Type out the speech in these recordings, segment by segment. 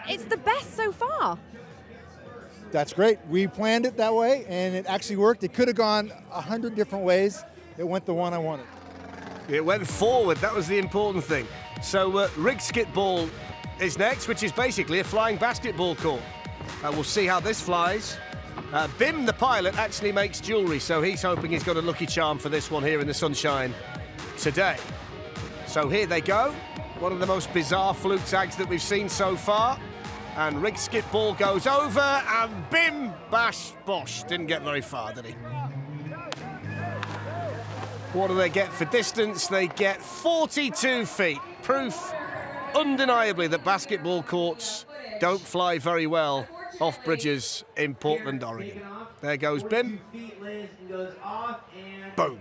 it's the best so far. That's great. We planned it that way, and it actually worked. It could have gone 100 different ways. It went the one I wanted. It went forward. That was the important thing. So rigged skit ball is next, which is basically a flying basketball court. We'll see how this flies. Bim, the pilot, actually makes jewellery, so he's hoping he's got a lucky charm for this one here in the sunshine today. So here they go. One of the most bizarre fluke tags that we've seen so far. And rigged skit ball goes over, and bim, bash, bosh. Didn't get very far, did he? What do they get for distance? They get 42 feet. Proof, undeniably, that basketball courts don't fly very well off bridges in Portland, Oregon. There goes Bim. Boom.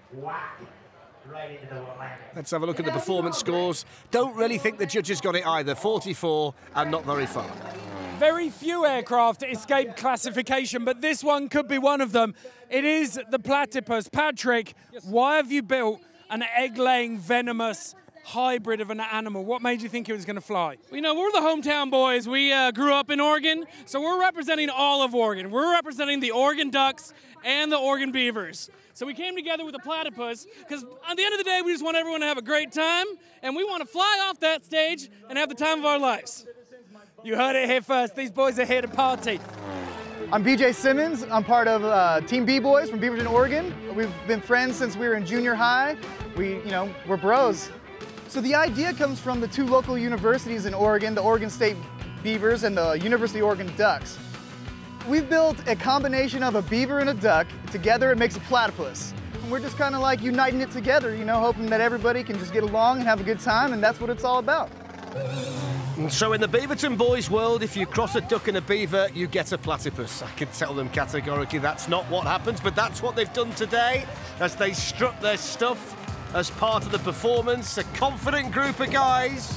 Let's have a look at the performance scores. Don't really think the judges got it either. 44 and not very far. Very few aircraft escape classification, but this one could be one of them. It is the platypus. Patrick, why have you built an egg-laying, venomous hybrid of an animal? What made you think it was going to fly? You know, we're the hometown boys. We grew up in Oregon, so we're representing all of Oregon. We're representing the Oregon Ducks and the Oregon Beavers. So we came together with a platypus because at the end of the day, we just want everyone to have a great time, and we want to fly off that stage and have the time of our lives. You heard it here first. These boys are here to party. I'm BJ Simmons. I'm part of Team B-Boys from Beaverton, Oregon. We've been friends since we were in junior high. We're bros. So the idea comes from the two local universities in Oregon, the Oregon State Beavers and the University of Oregon Ducks. We've built a combination of a beaver and a duck. Together it makes a platypus. And we're just kind of like uniting it together, hoping that everybody can just get along and have a good time, and that's what it's all about. So in the Beaverton boys world, if you cross a duck and a beaver, you get a platypus. I can tell them categorically that's not what happens, but that's what they've done today as they strut their stuff as part of the performance. A confident group of guys.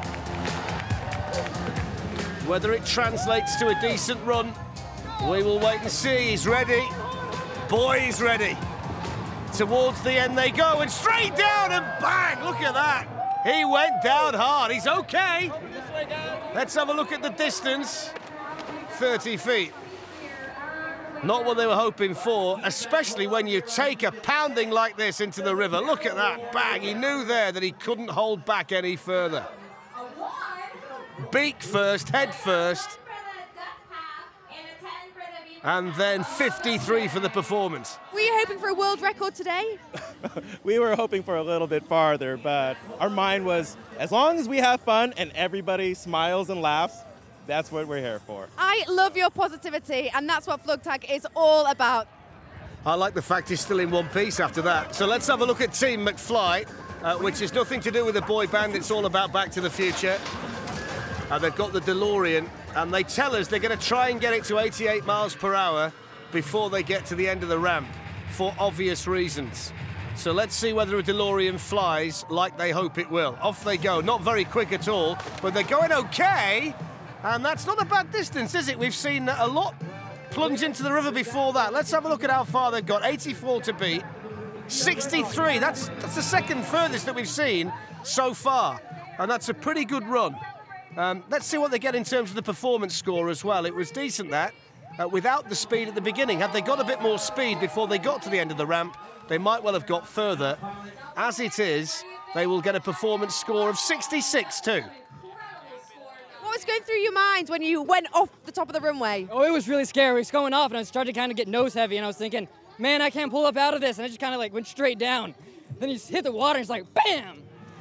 Whether it translates to a decent run, we will wait and see. He's ready. Boy's ready. Towards the end they go, and straight down, and bang, look at that. He went down hard. He's okay. Let's have a look at the distance. 30 feet. Not what they were hoping for, especially when you take a pounding like this into the river. Look at that, bang. He knew there that he couldn't hold back any further. Beak first, head first. And then 53 for the performance. Were you hoping for a world record today? We were hoping for a little bit farther, but our mind was, as long as we have fun and everybody smiles and laughs, that's what we're here for. I love your positivity, and that's what Flugtag is all about. I like the fact he's still in one piece after that. So let's have a look at Team McFly, which has nothing to do with the boy band. It's all about Back to the Future. They've got the DeLorean, and they tell us they're going to try and get it to 88 miles per hour before they get to the end of the ramp, for obvious reasons. So let's see whether a DeLorean flies like they hope it will. Off they go, not very quick at all, but they're going okay, and that's not a bad distance, is it? We've seen a lot plunge into the river before that. Let's have a look at how far they've got. 84 to beat, 63, that's the second furthest that we've seen so far, and that's a pretty good run. Let's see what they get in terms of the performance score as well. It was decent, that, without the speed at the beginning. Had they got a bit more speed before they got to the end of the ramp, they might well have got further. As it is, they will get a performance score of 66 too. What was going through your mind when you went off the top of the runway? Oh, it was really scary. It was going off, and I started to kind of get nose heavy, and I was thinking, man, I can't pull up out of this, and I just kind of like went straight down. Then you just hit the water, and it's like, bam!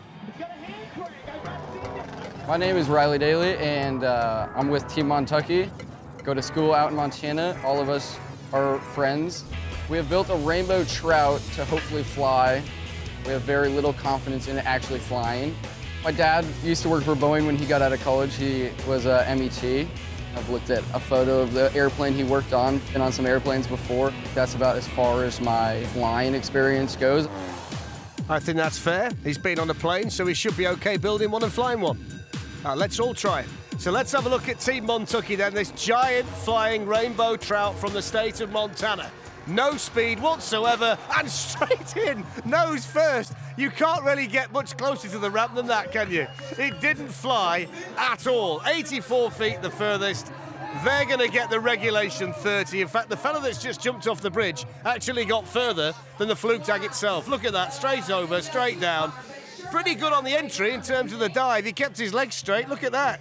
My name is Riley Daly, and I'm with Team Montucky. Go to school out in Montana. All of us are friends. We have built a rainbow trout to hopefully fly. We have very little confidence in it actually flying. My dad used to work for Boeing when he got out of college. He was a MET. I've looked at a photo of the airplane he worked on, been on some airplanes before. That's about as far as my flying experience goes. I think that's fair. He's been on a plane, so he should be okay building one and flying one. Let's all try it. So let's have a look at Team Montucky then, this giant flying rainbow trout from the state of Montana. No speed whatsoever, and straight in, nose first. You can't really get much closer to the ramp than that, can you? It didn't fly at all. 84 feet the furthest. They're going to get the regulation 30. In fact, the fellow that's just jumped off the bridge actually got further than the Flugtag itself. Look at that, straight over, straight down. Pretty good on the entry in terms of the dive. He kept his legs straight, look at that.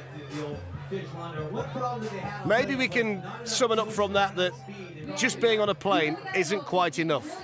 Maybe we can sum it up from that just being on a plane isn't quite enough.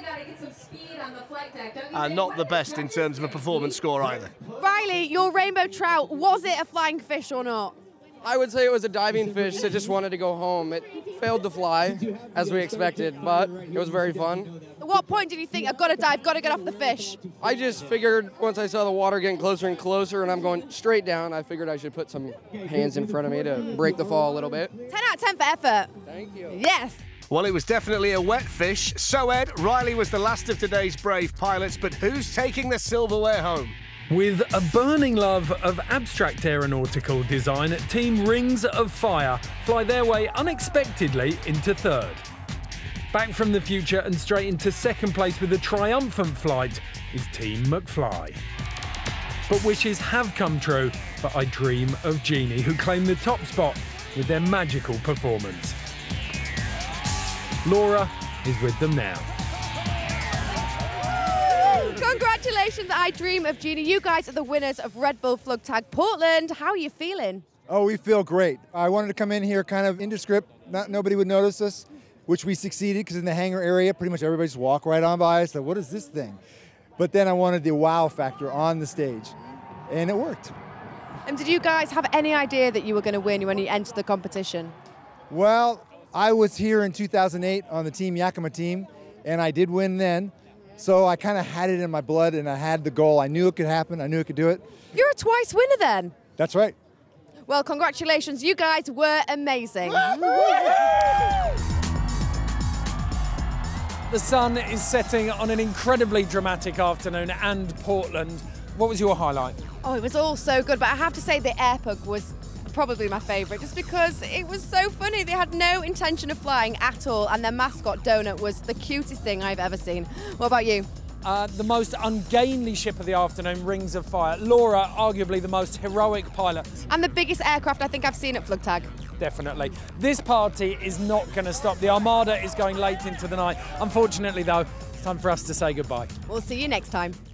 And not the best in terms of a performance score either. Riley, your rainbow trout, was it a flying fish or not? I would say it was a diving fish that just wanted to go home. It failed to fly, as we expected, but it was very fun. At what point did you think, I've got to dive, got to get off the fish? I just figured once I saw the water getting closer and closer and I'm going straight down, I figured I should put some hands in front of me to break the fall a little bit. 10 out of 10 for effort. Thank you. Yes. Well, it was definitely a wet fish. So, Ed, Riley was the last of today's brave pilots, but who's taking the silverware home? With a burning love of abstract aeronautical design, Team Rings of Fire fly their way unexpectedly into third. Back from the future and straight into second place with a triumphant flight is Team McFly. But wishes have come true for I Dream of Jeannie, who claim the top spot with their magical performance. Laura is with them now. Congratulations, I Dream of Jeannie. You guys are the winners of Red Bull Flugtag Portland. How are you feeling? Oh, we feel great. I wanted to come in here kind of indescript, nobody would notice us, which we succeeded because in the hangar area, pretty much everybody just walked right on by us. Like, what is this thing? But then I wanted the wow factor on the stage, and it worked. And did you guys have any idea that you were going to win when you entered the competition? Well, I was here in 2008 on the Team Yakima team, and I did win then. So I kind of had it in my blood, and I had the goal. I knew it could happen. I knew it could do it. You're a twice winner then. That's right. Well, congratulations. You guys were amazing. The sun is setting on an incredibly dramatic afternoon and Portland. What was your highlight? Oh, it was all so good, but I have to say the airpug was probably my favourite, just because it was so funny. They had no intention of flying at all, and their mascot, Donut, was the cutest thing I've ever seen. What about you? The most ungainly ship of the afternoon, Rings of Fire. Laura, arguably the most heroic pilot. And the biggest aircraft I think I've seen at Flugtag. Definitely. This party is not going to stop. The Armada is going late into the night. Unfortunately, though, it's time for us to say goodbye. We'll see you next time.